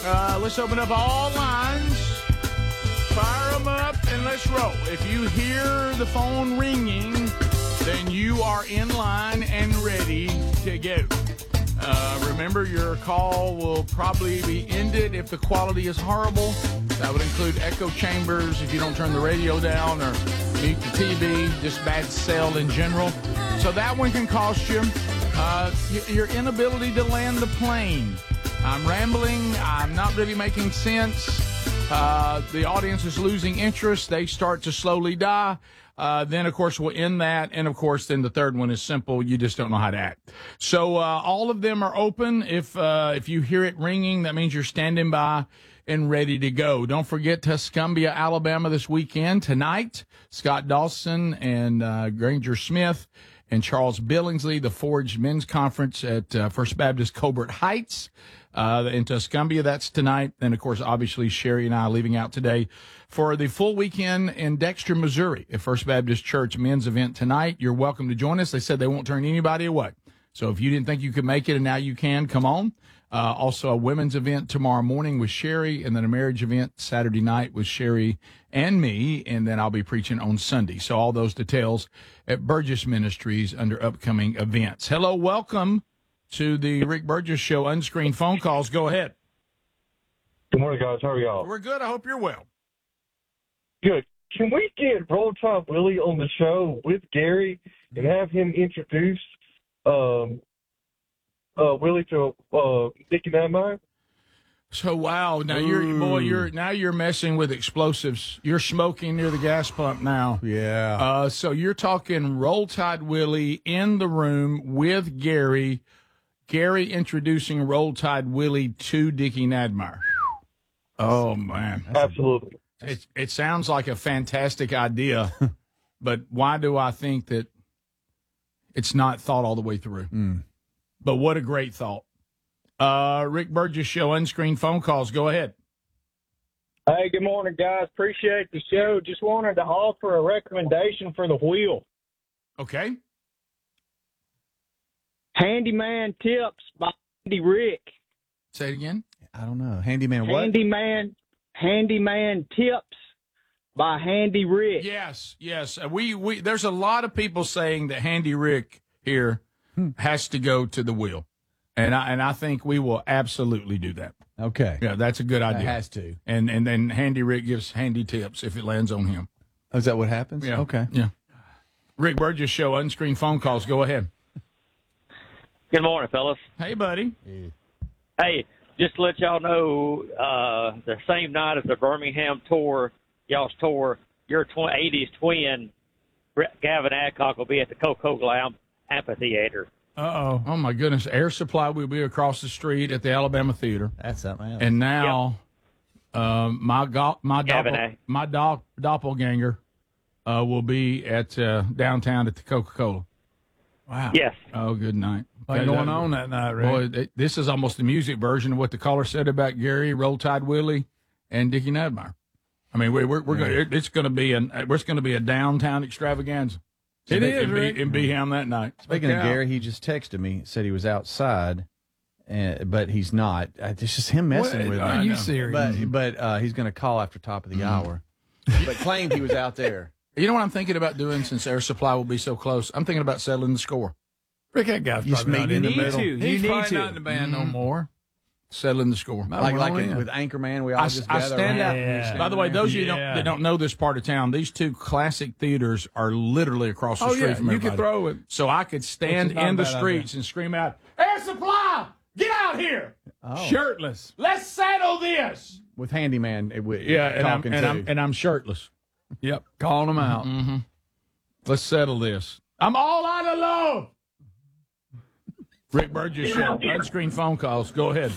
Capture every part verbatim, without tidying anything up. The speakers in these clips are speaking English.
Uh, let's open up all lines. Fire them up and let's roll. If you hear the phone ringing, then you are in line and ready to go. Uh, remember, your call will probably be ended if the quality is horrible. That would include echo chambers if you don't turn the radio down or mute the T V, just bad cell in general. So that one can cost you. Uh, your inability to land the plane. I'm rambling. I'm not really making sense. Uh, the audience is losing interest. They start to slowly die. Uh, then, of course, we'll end that. And, of course, then the third one is simple. You just don't know how to act. So uh, all of them are open. If uh, if you hear it ringing, that means you're standing by and ready to go. Don't forget Tuscumbia, Alabama this weekend. Tonight, Scott Dawson and uh, Granger Smith and Charles Billingsley, the Forge Men's Conference at uh, First Baptist Colbert Heights. Uh, in Tuscumbia, that's tonight. And, of course, obviously, Sherry and I are leaving out today for the full weekend in Dexter, Missouri at First Baptist Church men's event tonight. You're welcome to join us. They said they won't turn anybody away. So if you didn't think you could make it and now you can, come on. Uh, also, a women's event tomorrow morning with Sherry, and then a marriage event Saturday night with Sherry and me, and then I'll be preaching on Sunday. So all those details at Burgess Ministries under upcoming events. Hello, welcome to the Rick Burgess Show, unscreened phone calls. Go ahead. Good morning, guys. How are y'all? We're good. I hope you're well. Good. Can we get Roll Tide Willie on the show with Gary and have him introduce um, uh, Willie to uh, Dickie Nadmeyer? So wow, now you're boy, you're now you're messing with explosives. You're smoking near the gas pump now. Yeah. Uh, so you're talking Roll Tide Willie in the room with Gary. Gary introducing Roll Tide Willie to Dickie Nadmeyer. Oh, man. Absolutely. It, it sounds like a fantastic idea, but why do I think that it's not thought all the way through? Mm. But what a great thought. Uh, Rick Burgess Show, unscreened phone calls. Go ahead. Hey, good morning, guys. Appreciate the show. Just wanted to offer a recommendation for the wheel. Okay. Handyman Tips by Andy Rick. Say it again. I don't know. Handyman what? Handyman Handyman Tips by Handy Rick. Yes, yes. Uh, we we there's a lot of people saying that Handy Rick here hmm. has to go to the wheel, and I and I think we will absolutely do that. Okay. Yeah, that's a good idea. It has to. And and then Handy Rick gives handy tips if it lands on him. Oh, is that what happens? Yeah. Okay. Yeah. Rick Burgess Show, unscreened phone calls. Go ahead. Good morning, fellas. Hey, buddy. Yeah. Hey, just to let y'all know, uh, the same night as the Birmingham tour, y'all's tour, your tw- eighties twin, Gavin Adcock, will be at the Coca-Cola Amphitheater. Uh-oh. Oh, my goodness. Air Supply will be across the street at the Alabama Theater. That's something else. And now yep. um, my go- my, doppel- my do- doppelganger uh, will be at uh, downtown at the Coca-Cola. Wow. Yes. Oh, good night. What's going on that night, Rick? Boy, it, this is almost the music version of what the caller said about Gary, Roll Tide Willie, and Dickie Nadmeyer. I mean, we, we're we're yeah. gonna, it's going to be an it's going to be a downtown extravaganza. It in, is in, Rick. in Beeham that night. Speaking of Gary, he just texted me, said he was outside, and, but he's not. It's just him messing what? with me. Are you serious? But but uh, he's going to call after top of the mm-hmm. hour. But claimed he was out there. You know what I'm thinking about doing since Air Supply will be so close? I'm thinking about settling the score. Rick, that guy's you probably not in the middle. To. He's you probably need to. not in the band mm-hmm. no more. Settling the score. Like like in, with Anchorman, we all I, just I gather stand around. out. Yeah. By the way, those yeah. of you don't, that don't know this part of town, these two classic theaters are literally across the oh, street yeah. from you everybody. can throw it. So I could stand in the streets idea. and scream out, Air Supply, get out here. Oh. Shirtless. Let's settle this. With Handyman, it would, yeah, and I'm, talking and, too. I'm, and I'm shirtless. Yep, calling them out. Mm-hmm. Let's settle this. I'm all out of love. Rick Burgess Show, unscreened phone calls. Go ahead.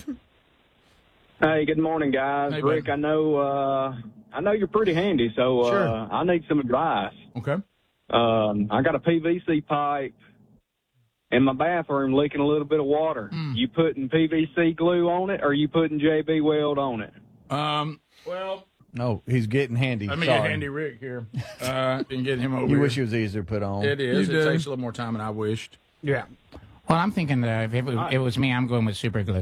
Hey, good morning, guys. Hey, Rick, I know uh, I know you're pretty handy, so uh, sure. I need some advice. Okay. Um, I got a P V C pipe in my bathroom leaking a little bit of water. Mm. You putting P V C glue on it, or you putting J B Weld on it? Um. Well. No, he's getting handy. Let me Sorry. get Handy Rick here uh, and get him over You here. wish it was easier to put on. It is. You It do. takes a little more time than I wished. Yeah. Well, I'm thinking that if it was, it was me, I'm going with super glue.